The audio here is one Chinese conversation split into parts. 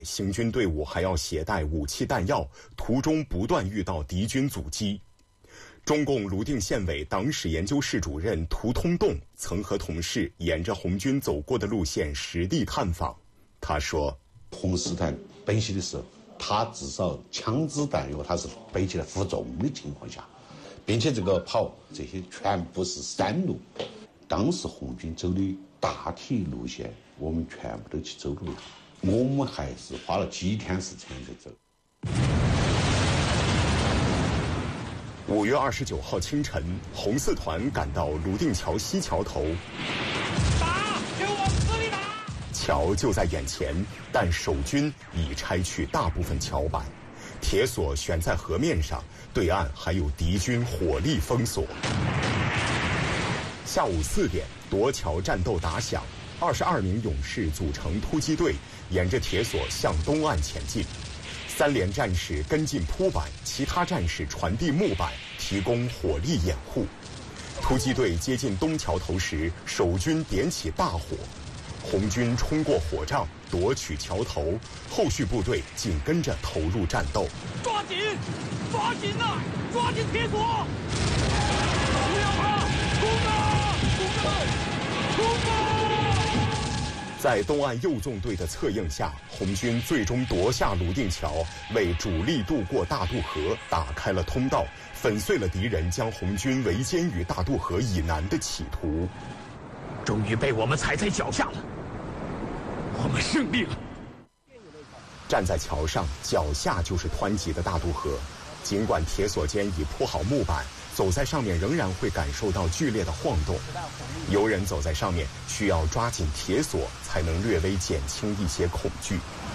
行军队伍还要携带武器弹药，途中不断遇到敌军阻击。中共泸定县委党史研究室主任涂通栋曾和同事沿着红军走过的路线实地看访。他说：“ 红十团奔袭的时候，他至少枪支弹药他是背起来负重的情况下，并且这个跑这些全部是山路。当时红军走的大体路线，我们全部都去走路了。我们还是花了几天时间在走。” 5月29号清晨，红四团赶到泸定桥西桥头， 打，给我死里打！ 桥就在眼前，但守军已拆去大部分桥板，铁索悬在河面上，对岸还有敌军火力封锁。下午4点，夺桥战斗打响，22名勇士组成突击队，沿着铁索向东岸前进。3连战士跟进铺板，其他战士传递木板，提供火力掩护。突击队接近东桥头时，守军点起大火，红军冲过火障，夺取桥头，后续部队紧跟着投入战斗。 抓紧，抓紧呐！抓紧铁索！不要怕，冲啊！兄弟们，冲啊！ 在东岸右纵队的策应下，红军最终夺下泸定桥，为主力渡过大渡河打开了通道，粉碎了敌人将红军围歼于大渡河以南的企图。 终于被我们踩在脚下了，我们胜利了。 站在桥上，脚下就是湍急的大渡河，尽管铁索间已铺好木板，走在上面仍然会感受到剧烈的晃动。游人走在上面需要抓紧铁索，才能略微减轻一些恐惧。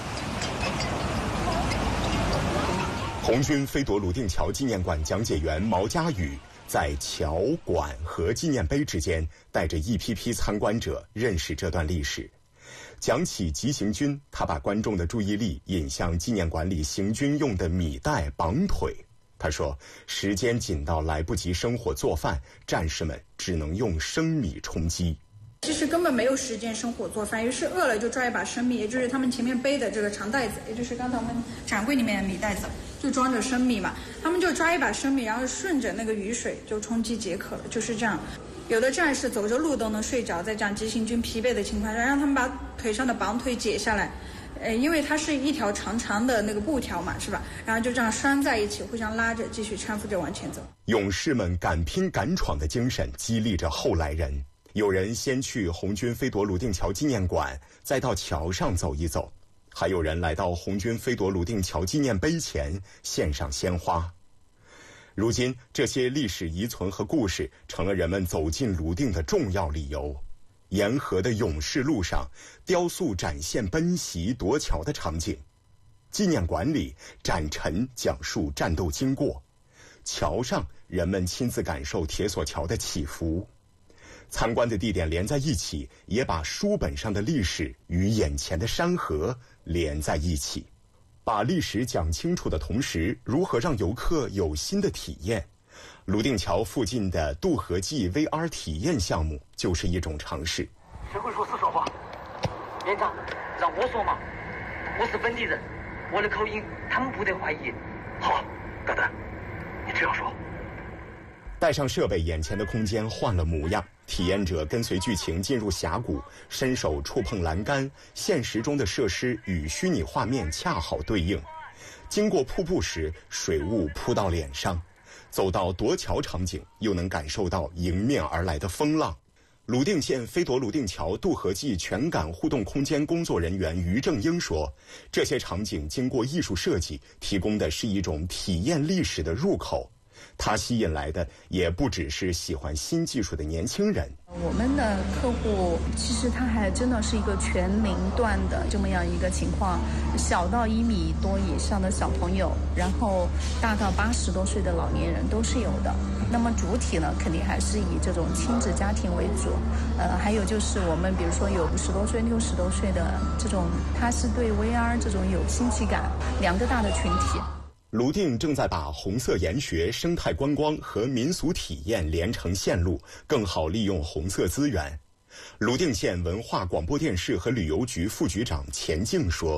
红军飞夺泸定桥纪念馆讲解员毛家宇在桥馆和纪念碑之间，带着一批批参观者认识这段历史。讲起急行军，他把观众的注意力引向纪念馆里行军用的米袋绑腿。他说：“时间紧到来不及生火做饭，战士们只能用生米充饥。 其实根本没有时间生火做饭，于是饿了就抓一把生米，也就是他们前面背的这个长袋子，也就是刚才我们展柜里面的米袋子，就装着生米嘛。他们就抓一把生米，然后顺着那个雨水就充饥解渴了，就是这样。有的战士走着路都能睡着，在这样急行军疲惫的情况下，让他们把腿上的绑腿解下来。” 因为它是一条长长的那个布条嘛，是吧？然后就这样拴在一起，互相拉着，继续搀扶着往前走。 勇士们敢拼敢闯的精神激励着后来人。有人先去红军飞夺泸定桥纪念馆，再到桥上走一走；还有人来到红军飞夺泸定桥纪念碑前献上鲜花。如今，这些历史遗存和故事成了人们走进泸定的重要理由。 沿河的勇士路上，雕塑展现奔袭夺桥的场景；纪念馆里，展陈讲述战斗经过；桥上，人们亲自感受铁索桥的起伏。参观的地点连在一起，也把书本上的历史与眼前的山河连在一起。把历史讲清楚的同时，如何让游客有新的体验？ 泸定桥附近的渡河记 VR 体验项目就是一种尝试。 谁会说四川话？连长，让我说嘛，我是本地人，我的口音他们不得怀疑。好，等等，你这样说。 带上设备，眼前的空间换了模样。体验者跟随剧情进入峡谷，伸手触碰栏杆，现实中的设施与虚拟画面恰好对应。经过瀑布时，水雾扑到脸上。 走到夺桥场景，又能感受到迎面而来的风浪。泸定县飞夺泸定桥渡河记全感互动空间工作人员于正英说：“这些场景经过艺术设计，提供的是一种体验历史的入口。它吸引来的也不只是喜欢新技术的年轻人。 我们的客户其实他还真的是一个全龄段的这么样一个情况，小到1米多以上的小朋友，然后大到80多岁的老年人都是有的。那么主体呢，肯定还是以这种亲子家庭为主。还有就是我们比如说有50多岁、60多岁的这种，他是对 VR 这种有新奇感，2个大的群体。” 泸定正在把红色研学、生态观光和民俗体验连成线路，更好利用红色资源。泸定县文化广播电视和旅游局副局长钱静说：“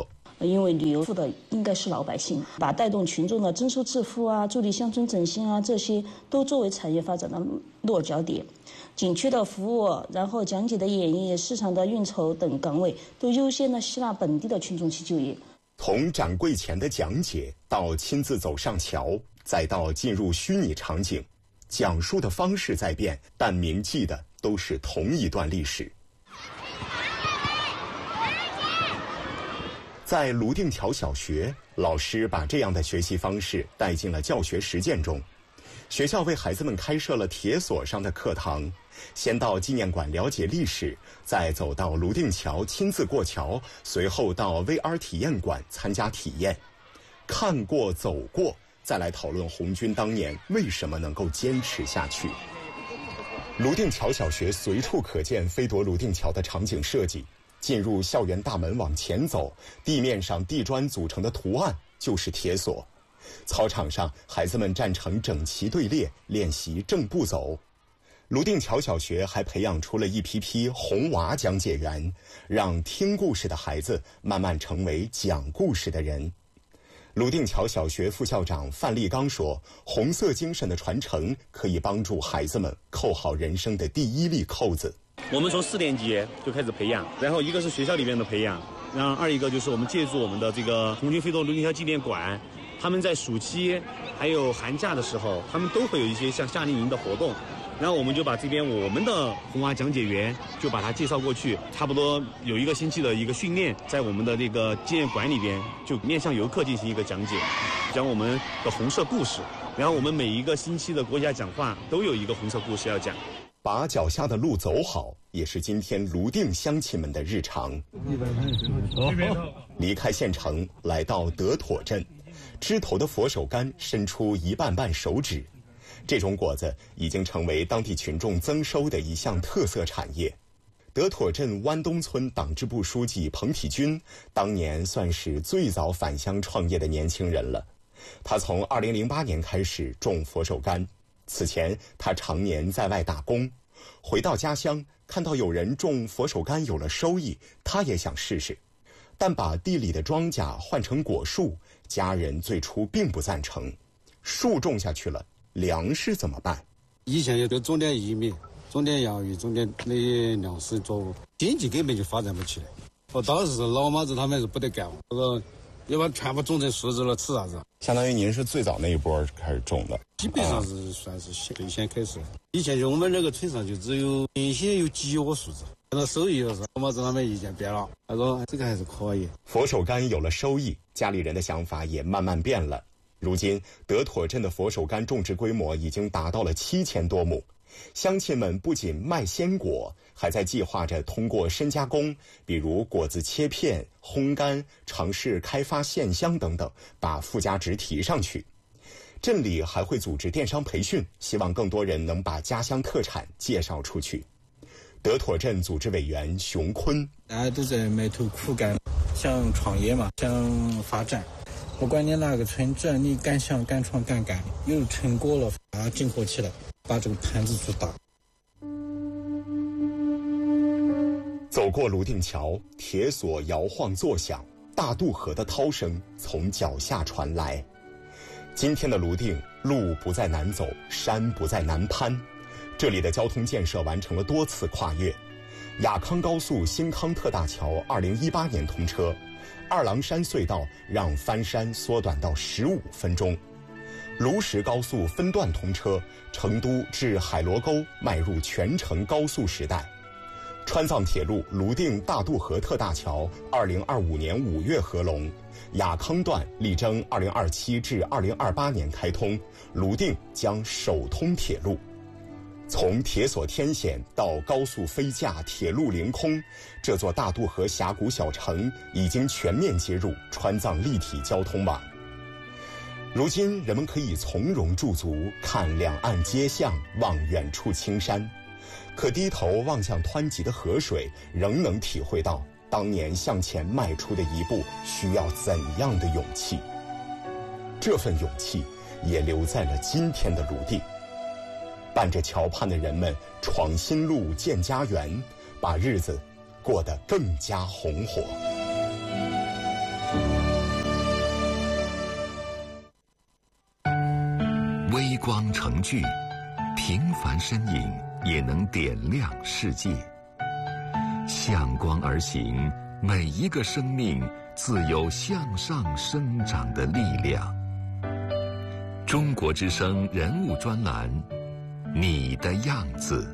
因为旅游的应该是老百姓，把带动群众的增收致富啊、助力乡村振兴啊，这些都作为产业发展的落脚点。景区的服务，然后讲解的演绎、市场的运筹等岗位，都优先的吸纳本地的群众去就业。 从展柜前的讲解到亲自走上桥，再到进入虚拟场景，讲述的方式在变，但铭记的都是同一段历史。在泸定桥小学，老师把这样的学习方式带进了教学实践中。学校为孩子们开设了铁索上的课堂，先到纪念馆了解历史，再走到泸定桥亲自过桥，随后到 VR 体验馆参加体验。看过走过，再来讨论红军当年为什么能够坚持下去。泸定桥小学随处可见飞夺泸定桥的场景设计。进入校园大门往前走，地面上地砖组成的图案就是铁索。操场上，孩子们站成整齐队列，练习正步走。泸定桥小学还培养出了一批批红娃讲解员，让听故事的孩子慢慢成为讲故事的人。泸定桥小学副校长范立刚说，红色精神的传承可以帮助孩子们扣好人生的第一粒扣子。 我们从4年级就开始培养，然后一个是学校里面的培养，然后二一个就是我们借助我们的这个红军飞夺泸定桥纪念馆，他们在暑期还有寒假的时候，他们都会有一些像夏令营的活动，然后我们就把这边我们的红娃讲解员就把它介绍过去，差不多有1个星期的一个训练，在我们的这个纪念馆里边就面向游客进行一个讲解，讲我们的红色故事，然后我们每一个星期的国家讲话都有一个红色故事要讲。 把脚下的路走好，也是今天泸定乡亲们的日常。离开县城，来到德妥镇，枝头的佛手柑伸出一瓣瓣手指，这种果子已经成为当地群众增收的一项特色产业。德妥镇湾东村党支部书记彭体军，当年算是最早返乡创业的年轻人了。他从2008年开始种佛手柑。此前他常年在外打工，回到家乡看到有人种佛手柑有了收益，他也想试试，但把地里的庄稼换成果树，家人最初并不赞成。树种下去了，粮食怎么办？ 以前也都种点玉米，种点洋芋，种点那些粮食作物，经济根本就发展不起来。我当时老妈子他们是不得干，这个要把全部种成树枝了，吃啥子？ 相当于您是最早那一波开始种的， 基本上是算是最先开始。以前就我们那个村上就只有原先有几窝树枝，现在收益又是老妈子他们意见变了，他说这个还是可以。 佛手柑有了收益，家里人的想法也慢慢变了。如今德妥镇的佛手柑种植规模已经达到了7000多亩，乡亲们不仅卖鲜果，还在计划着通过深加工，比如果子切片、烘干，尝试开发线香等等，把附加值提上去。镇里还会组织电商培训，希望更多人能把家乡特产介绍出去。德妥镇组织委员熊坤， 大家都在埋头苦干，想创业嘛，想发展。不管你哪个村镇，你敢想敢闯敢干，有成果了，把它整合起来，把这个盘子做大。 走过泸定桥，铁索摇晃作响，大渡河的涛声从脚下传来。今天的泸定，路不再难走，山不再难攀，这里的交通建设完成了多次跨越。雅康高速新康特大桥2018年通车，二郎山隧道让翻山缩短到15分钟。卢石高速分段通车，成都至海螺沟迈入全程高速时代。川藏铁路泸定大渡河特大桥2025年5月合龙，雅康段力争2027至2028年开通，泸定将首通铁路。从铁索天险到高速飞架、铁路凌空，这座大渡河峡谷小城已经全面接入川藏立体交通网。如今人们可以从容驻足，看两岸街巷，望远处青山，可低头望向湍急的河水，仍能体会到当年向前迈出的一步需要怎样的勇气。这份勇气也留在了今天的泸定，伴着桥畔的人们闯新路、建家园，把日子过得更加红火。 微光成炬，平凡身影也能点亮世界。向光而行，每一个生命自有向上生长的力量。中国之声人物专栏，你的样子。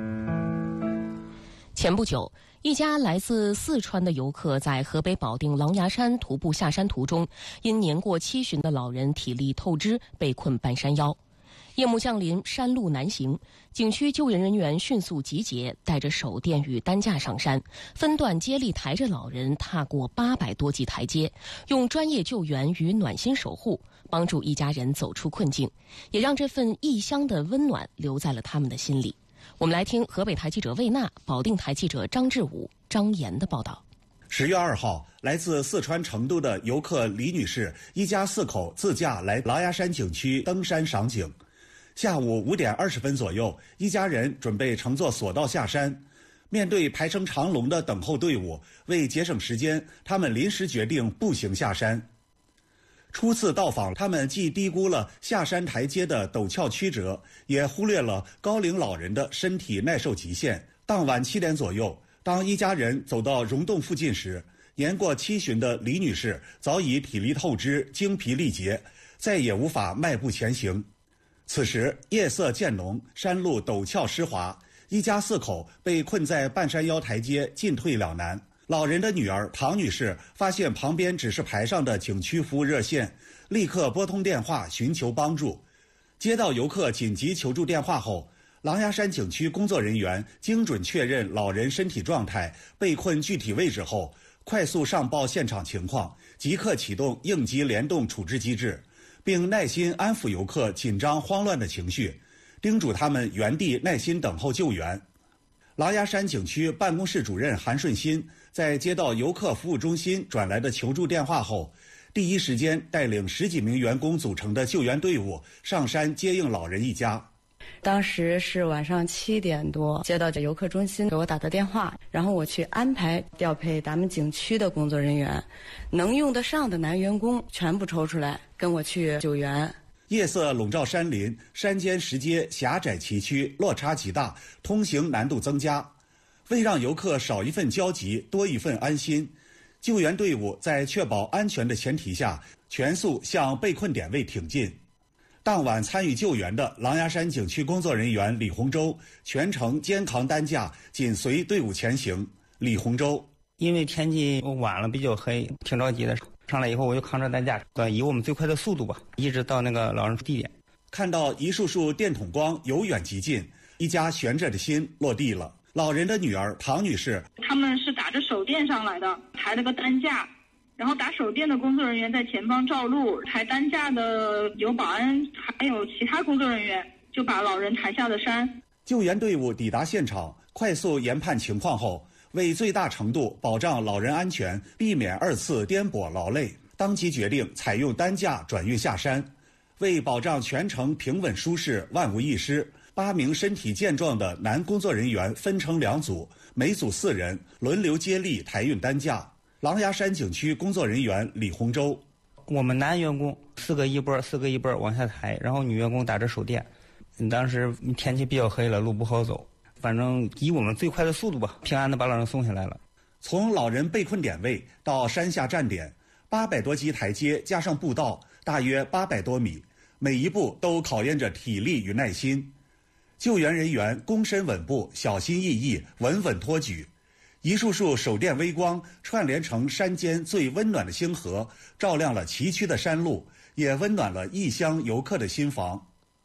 前不久，一家来自四川的游客在河北保定狼牙山徒步下山途中，因年过70旬的老人体力透支，被困半山腰。夜幕降临，山路难行，景区救援人员迅速集结，带着手电与担架上山，分段接力抬着老人踏过800多级台阶，用专业救援与暖心守护，帮助一家人走出困境，也让这份异乡的温暖留在了他们的心里。我们来听河北台记者魏娜、保定台记者张志武、张岩的报道。 10月2号，来自四川成都的游客李女士一家4口自驾来狼牙山景区登山赏景。下午5点20分左右，一家人准备乘坐索道下山。面对排成长龙的等候队伍，为节省时间，他们临时决定步行下山。初次到访，他们既低估了下山台阶的陡峭曲折，也忽略了高龄老人的身体耐受极限。当晚7点左右，当一家人走到溶洞附近时，年过70旬的李女士早已体力透支、精疲力竭，再也无法迈步前行。此时夜色渐浓，山路陡峭湿滑，一家4口被困在半山腰台阶，进退两难。老人的女儿唐女士发现旁边指示牌上的景区服务热线，立刻拨通电话寻求帮助。接到游客紧急求助电话后，狼牙山景区工作人员精准确认老人身体状态、被困具体位置后，快速上报现场情况，即刻启动应急联动处置机制，并耐心安抚游客紧张慌乱的情绪，叮嘱他们原地耐心等候救援。狼牙山景区办公室主任韩顺新在接到游客服务中心转来的求助电话后，第一时间带领10几名员工组成的救援队伍上山接应老人一家。 当时是晚上7点多，接到游客中心给我打的电话，然后我去安排调配咱们景区的工作人员，能用得上的男员工全部抽出来跟我去救援。 夜色笼罩山林，山间石阶狭窄崎岖，落差极大，通行难度增加。为让游客少一份焦急，多一份安心，救援队伍在确保安全的前提下，全速向被困点位挺进。当晚参与救援的狼牙山景区工作人员李洪洲全程肩扛担架，紧随队伍前行。李洪洲： 因为天气晚了，比较黑，挺着急的。上来以后，我就扛着担架，以我们最快的速度吧，一直到那个老人地点。 看到一束束电筒光由远及近，一家悬着的心落地了。老人的女儿唐女士， 他们是打着手电上来的，抬了个担架，然后打手电的工作人员在前方照路，抬担架的有保安，还有其他工作人员，就把老人抬下了山。 救援队伍抵达现场，快速研判情况后，为最大程度保障老人安全，避免2次颠簸劳累，当即决定采用担架转运下山。为保障全程平稳舒适、万无一失，8名身体健壮的男工作人员分成2组，每组4人，轮流接力抬运担架。狼牙山景区工作人员李洪洲： 我们男员工4个一波，4个一波往下抬，然后女员工打着手电。当时天气比较黑了，路不好走，反正以我们最快的速度吧，平安的把老人送下来了。 从老人被困点位到山下站点，800多级台阶加上步道，大约800多米，每一步都考验着体力与耐心。救援人员躬身稳步，小心翼翼，稳稳托举。一束束手电微光串联成山间最温暖的星河，照亮了崎岖的山路，也温暖了异乡游客的心房。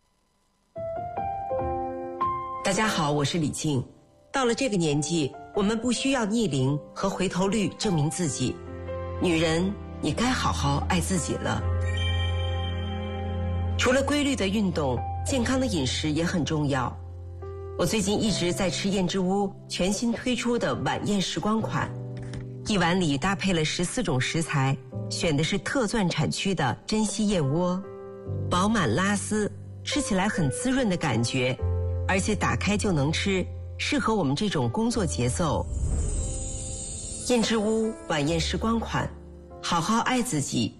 大家好，我是李静。到了这个年纪，我们不需要逆龄和回头率证明自己。女人，你该好好爱自己了。除了规律的运动，健康的饮食也很重要。我最近一直在吃燕之屋全新推出的晚宴时光款，一碗里搭配了14种食材，选的是特钻产区的珍稀燕窝，饱满拉丝，吃起来很滋润的感觉，而且打开就能吃，适合我们这种工作节奏。燕之屋晚宴时光款，好好爱自己，